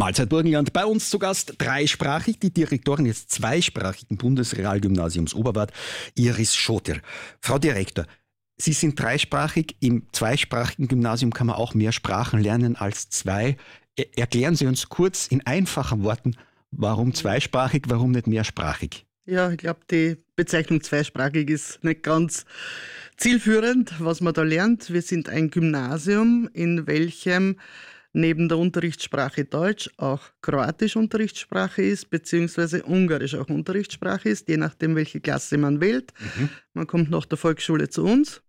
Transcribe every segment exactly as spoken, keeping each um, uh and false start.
Mahlzeit Burgenland. Bei uns zu Gast dreisprachig die Direktorin des zweisprachigen Bundesrealgymnasiums Oberwart, Iris Schotter. Frau Direktor, Sie sind dreisprachig. Im zweisprachigen Gymnasium kann man auch mehr Sprachen lernen als zwei. Erklären Sie uns kurz in einfachen Worten, warum zweisprachig, warum nicht mehrsprachig? Ja, ich glaube, die Bezeichnung zweisprachig ist nicht ganz zielführend, was man da lernt. Wir sind ein Gymnasium, in welchem neben der Unterrichtssprache Deutsch auch Kroatisch Unterrichtssprache ist, beziehungsweise Ungarisch auch Unterrichtssprache ist, je nachdem, welche Klasse man wählt. Mhm. Man kommt nach der Volksschule zu uns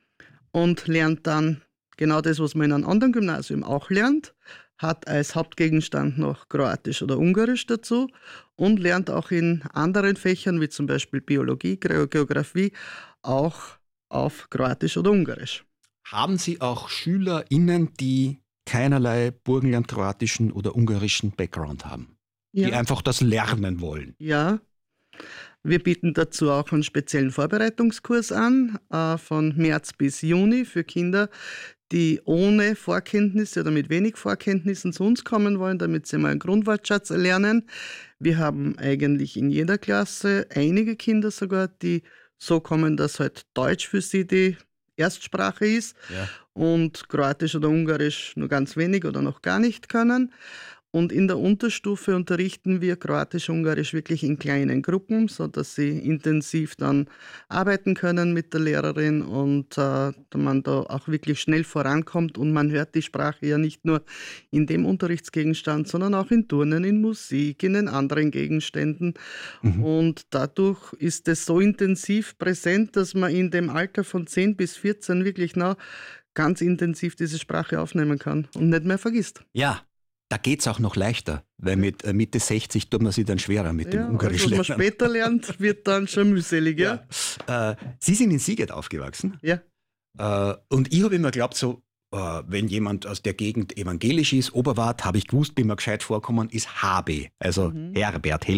und lernt dann genau das, was man in einem anderen Gymnasium auch lernt, hat als Hauptgegenstand noch Kroatisch oder Ungarisch dazu und lernt auch in anderen Fächern, wie zum Beispiel Biologie, Geografie, auch auf Kroatisch oder Ungarisch. Haben Sie auch SchülerInnen, die keinerlei burgenland-kroatischen oder ungarischen Background haben, ja. die einfach das lernen wollen? Ja, wir bieten dazu auch einen speziellen Vorbereitungskurs an, äh, von März bis Juni für Kinder, die ohne Vorkenntnisse oder mit wenig Vorkenntnissen zu uns kommen wollen, damit sie mal einen Grundwortschatz erlernen. Wir haben eigentlich in jeder Klasse einige Kinder sogar, die so kommen, dass halt Deutsch für sie die Erstsprache ist, ja, und Kroatisch oder Ungarisch nur ganz wenig oder noch gar nicht können. Und in der Unterstufe unterrichten wir Kroatisch, Ungarisch wirklich in kleinen Gruppen, sodass sie intensiv dann arbeiten können mit der Lehrerin und äh, man da auch wirklich schnell vorankommt. Und man hört die Sprache ja nicht nur in dem Unterrichtsgegenstand, sondern auch in Turnen, in Musik, in den anderen Gegenständen. Mhm. Und dadurch ist es so intensiv präsent, dass man in dem Alter von zehn bis vierzehn wirklich noch ganz intensiv diese Sprache aufnehmen kann und nicht mehr vergisst. Ja. Da geht es auch noch leichter, weil mit äh, Mitte sechzig tut man sich dann schwerer mit ja, dem Ungarisch lernen. Was man später lernt, wird dann schon mühseliger. Ja. Äh, Sie sind in Siget aufgewachsen. Ja. Äh, und ich habe immer geglaubt, so, äh, wenn jemand aus der Gegend evangelisch ist, Oberwart, habe ich gewusst, bin mir gescheit vorkommen, ist H B, also mhm. Herbert.